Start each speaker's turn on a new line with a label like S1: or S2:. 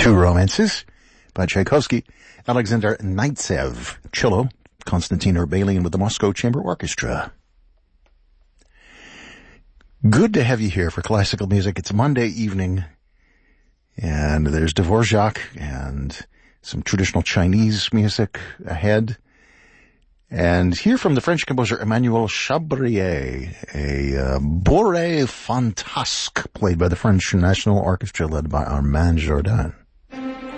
S1: Two Romances by Tchaikovsky, Alexander Neintsev, cello, Konstantin Urbalian with the Moscow Chamber Orchestra. Good to have you here for classical music. It's Monday evening, and there's Dvorak and some traditional Chinese music ahead. And hear from the French composer Emmanuel Chabrier, a bourrée fantasque played by the French National Orchestra led by Armand Jordan.